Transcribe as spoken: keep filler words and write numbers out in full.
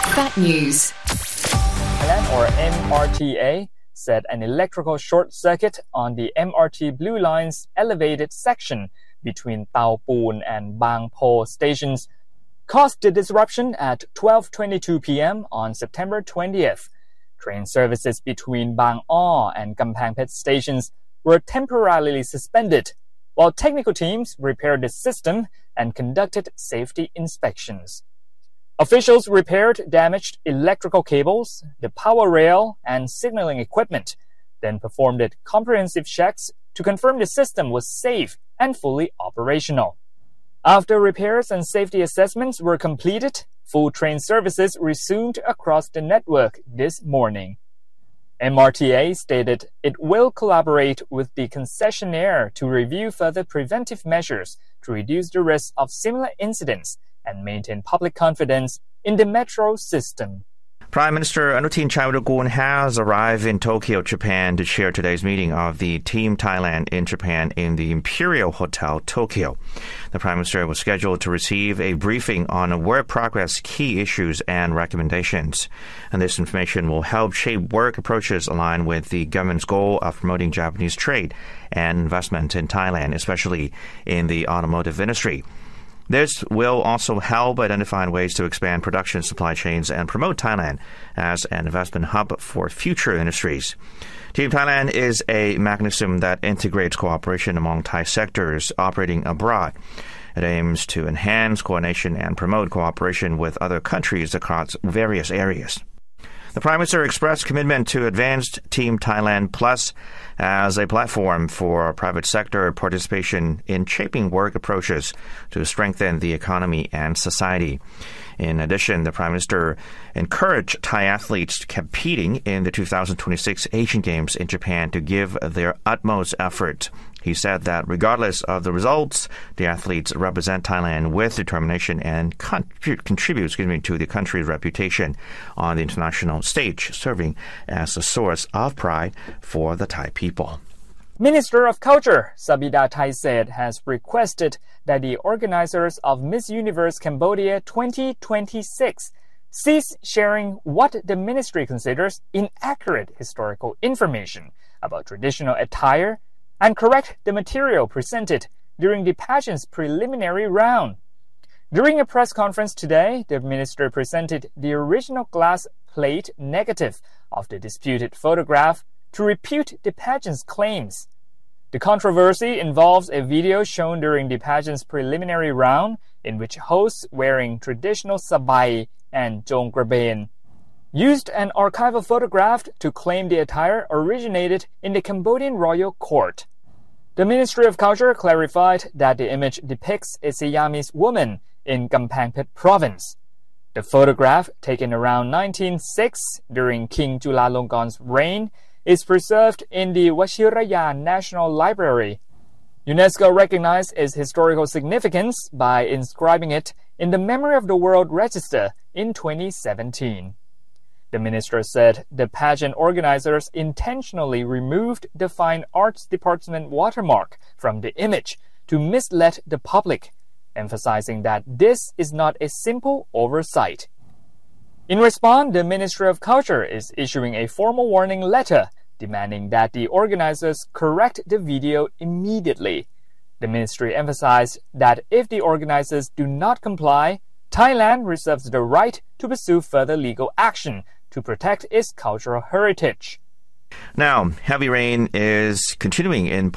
Fat News. Thailand, or M R T A, said an electrical short circuit on the M R T Blue Line's elevated section between Tao Poon and Bang Po stations caused the disruption at twelve twenty-two p.m. on September twentieth. Train services between Bang Aw and Kamphaeng Phet stations were temporarily suspended, while technical teams repaired the system and conducted safety inspections. Officials repaired damaged electrical cables, the power rail, and signaling equipment, then performed comprehensive checks to confirm the system was safe and fully operational. After repairs and safety assessments were completed, full train services resumed across the network this morning. M R T A stated it will collaborate with the concessionaire to review further preventive measures to reduce the risk of similar incidents and maintain public confidence in the metro system. Prime Minister Anutin Charnvirakul has arrived in Tokyo, Japan to chair today's meeting of the Team Thailand in Japan in the Imperial Hotel, Tokyo. The Prime Minister was scheduled to receive a briefing on work progress, key issues, and recommendations. And this information will help shape work approaches aligned with the government's goal of promoting Japanese trade and investment in Thailand, especially in the automotive industry. This will also help identify ways to expand production supply chains and promote Thailand as an investment hub for future industries. Team Thailand is a mechanism that integrates cooperation among Thai sectors operating abroad. It aims to enhance coordination and promote cooperation with other countries across various areas. The Prime Minister expressed commitment to advance Team Thailand Plus as a platform for private sector participation in shaping work approaches to strengthen the economy and society. In addition, the Prime Minister encouraged Thai athletes competing in the two thousand twenty-six Asian Games in Japan to give their utmost effort. He said that regardless of the results, the athletes represent Thailand with determination and contribute, contribute excuse me, to the country's reputation on the international stage, serving as a source of pride for the Thai people. Minister of Culture Sabida Thaiset has requested that the organizers of Miss Universe Cambodia twenty twenty-six cease sharing what the ministry considers inaccurate historical information about traditional attire and correct the material presented during the pageant's preliminary round. During a press conference today, the minister presented the original glass plate negative of the disputed photograph to refute the pageant's claims. The controversy involves a video shown during the pageant's preliminary round in which hosts wearing traditional sabai and jong graben used an archival photograph to claim the attire originated in the Cambodian royal court. The Ministry of Culture clarified that the image depicts a Siamese woman in Kamphaeng Phet province. The photograph, taken around nineteen oh six during King Chulalongkorn's reign, is preserved in the Wachiraya National Library. UNESCO recognized its historical significance by inscribing it in the Memory of the World Register in twenty seventeen. The minister said the pageant organizers intentionally removed the Fine Arts Department watermark from the image to mislead the public, emphasizing that this is not a simple oversight. In response, the Ministry of Culture is issuing a formal warning letter demanding that the organizers correct the video immediately. The ministry emphasized that if the organizers do not comply, Thailand reserves the right to pursue further legal action to protect its cultural heritage. Now, heavy rain is continuing in